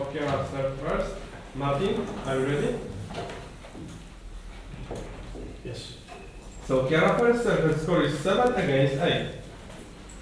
Okay, I'll start first. Martin, are you ready? Yes. So Chiara first, her score is 7 against 8.